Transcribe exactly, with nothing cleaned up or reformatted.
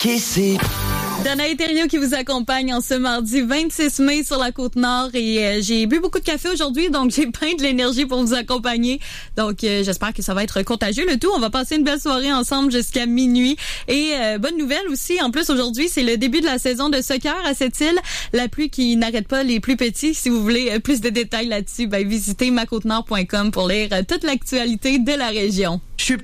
Kissy. Danae Thériault qui vous accompagne en ce mardi vingt-six mai sur la Côte-Nord et euh, j'ai bu beaucoup de café aujourd'hui, donc j'ai plein de l'énergie pour vous accompagner. Donc euh, j'espère que ça va être contagieux le tout. On va passer une belle soirée ensemble jusqu'à minuit. Et euh, bonne nouvelle aussi, en plus aujourd'hui, c'est le début de la saison de soccer à cette île. La pluie qui n'arrête pas les plus petits. Si vous voulez plus de détails là-dessus, ben visitez ma côte nord point com pour lire toute l'actualité de la région.